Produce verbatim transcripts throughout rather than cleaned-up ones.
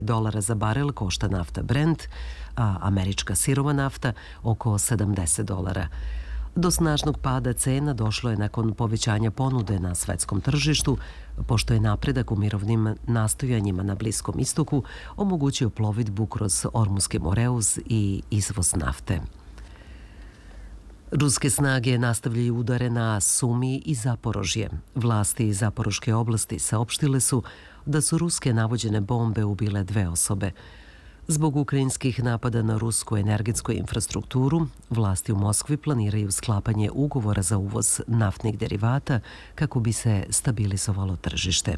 dolara za barel košta nafta Brent, a američka sirova nafta oko sedamdeset dolara. Do snažnog pada cena došlo je nakon povećanja ponude na svetskom tržištu, pošto je napredak u mirovnim nastojanjima na Bliskom istoku omogućio plovidbu kroz Ormuski Moreus i izvoz nafte. Ruske snage nastavljaju udare na Sumi i Zaporožje. Vlasti iz Zaporoške oblasti saopštile su da su ruske navođene bombe ubile dve osobe. Zbog ukrajinskih napada na rusku energetsku infrastrukturu, vlasti u Moskvi planiraju sklapanje ugovora za uvoz naftnih derivata kako bi se stabilizovalo tržište.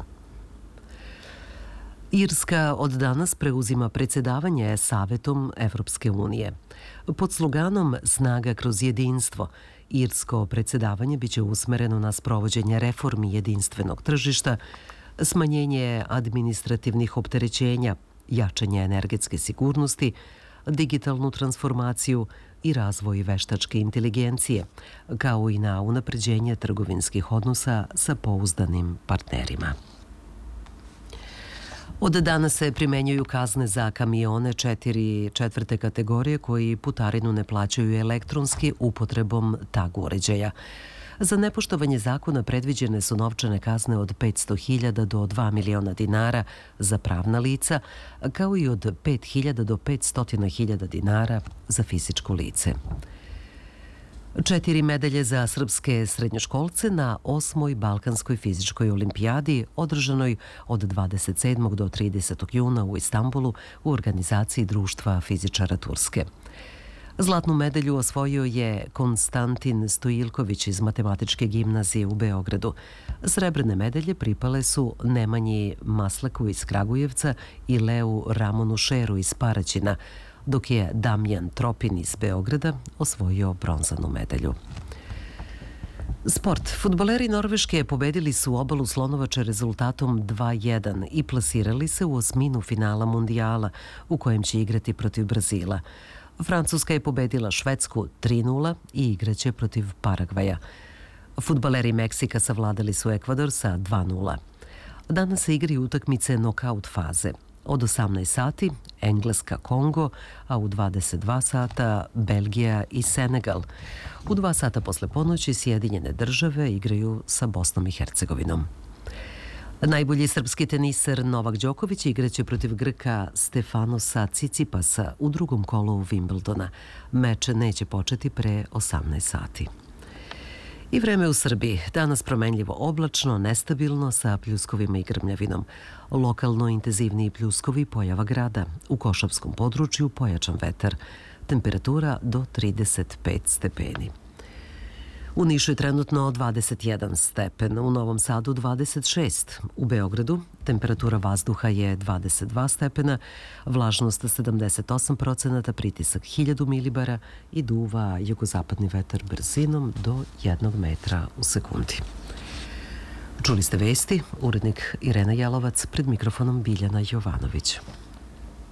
Irska od danas preuzima predsjedavanje Savetom Evropske unije. Pod sloganom Snaga kroz jedinstvo, irsko predsjedavanje biće usmereno na sprovođenje reformi jedinstvenog tržišta, smanjenje administrativnih opterećenja, jačanje energetske sigurnosti, digitalnu transformaciju i razvoj veštačke inteligencije, kao i na unapređenje trgovinskih odnosa sa pouzdanim partnerima. Od danas se primenjuju kazne za kamione četiri četvrte kategorije koji putarinu ne plaćaju elektronski upotrebom tag uređaja. Za nepoštovanje zakona predviđene su novčane kazne od petsto hiljada do dva miliona dinara za pravna lica, kao i od pet hiljada do petsto hiljada dinara za fizičko lice. Četiri medalje za srpske srednjoškolce na osmoj Balkanskoj fizičkoj olimpijadi održanoj od dvadeset sedmog do tridesetog juna u Istanbulu u organizaciji Društva fizičara Turske. Zlatnu medalju osvojio je Konstantin Stojilković iz Matematičke gimnazije u Beogradu. Srebrne medalje pripale su Nemanji Maslaku iz Kragujevca i Leu Ramonu Šeru iz Paraćina, dok je Damjan Tropin iz Beograda osvojio bronzanu medalju. Sport. Fudbaleri Norveške pobedili su Obalu Slonovače rezultatom dva jedan i plasirali se u osminu finala mundijala u kojem će igrati protiv Brazila. Francuska je pobedila Švedsku tri nula i igraće protiv Paragvaja. Fudbaleri Meksika savladali su Ekvador sa dva nula. Danas se igraju utakmice nokaut faze. Od osamnaest sati Engleska Kongo, a u dvadeset dva sata Belgija i Senegal. U dva sata posle ponoći Sjedinjene države igraju sa Bosnom i Hercegovinom. Najbolji srpski teniser Novak Đoković igraće protiv Grka Stefanosa Cicipasa u drugom kolu Wimbledona. Meč neće početi pre osamnaest sati. I vreme u Srbiji. Danas promenljivo oblačno, nestabilno sa pljuskovima i grmljavinom. Lokalno intenzivniji pljuskovi pojava grada. U Košavskom području pojačan vetar. Temperatura do trideset pet stepeni. U Nišu je trenutno dvadeset jedan stepen, u Novom Sadu dvadeset šest, u Beogradu temperatura vazduha je dvadeset dva stepena, vlažnost sedamdeset osam procenata, pritisak hiljadu milibara i duva jugozapadni vetar brzinom do jednog metra u sekundi. Čuli ste vesti, urednik Irena Jalovac, pred mikrofonom Biljana Jovanović.